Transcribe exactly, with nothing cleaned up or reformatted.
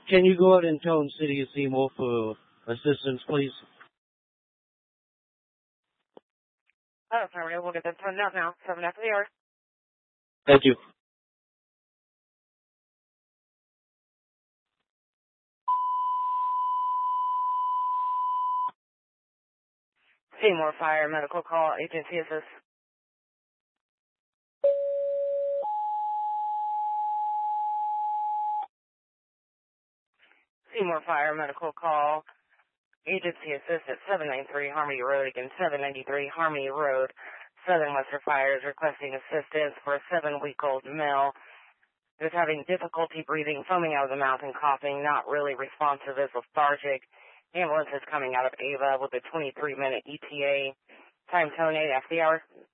Can you go out and tell City of Seymour for assistance, please? Oh, sorry, we'll get that turned out now. Seven after the hour. Thank you. Seymour Fire Medical Call Agency Assist. Seymour Fire Medical Call Agency Assist at seven ninety-three Harmony Road. Again, seven ninety-three Harmony Road. Southern Western Fire is requesting assistance for a seven-week-old male who's having difficulty breathing, foaming out of the mouth and coughing, not really responsive, is lethargic. Ambulance is coming out of Ava with a twenty-three minute E T A. Time tone eight after the hour.